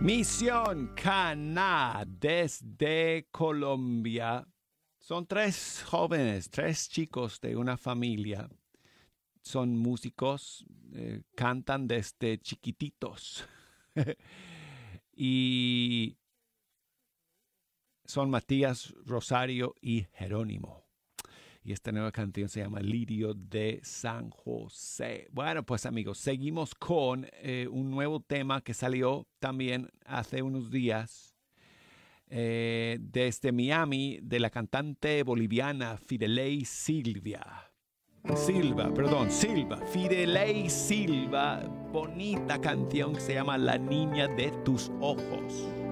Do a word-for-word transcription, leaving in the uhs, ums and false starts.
Misión Caná desde Colombia. Son tres jóvenes, tres chicos de una familia. Son músicos, eh, cantan desde chiquititos. Y son Matías, Rosario y Jerónimo. Y esta nueva canción se llama Lirio de San José. Bueno, pues amigos, seguimos con eh, un nuevo tema que salió también hace unos días eh, desde Miami, de la cantante boliviana Fidelei Silvia. Silva, perdón, Silva. Fidelei Silva. Bonita canción que se llama La Niña de tus Ojos.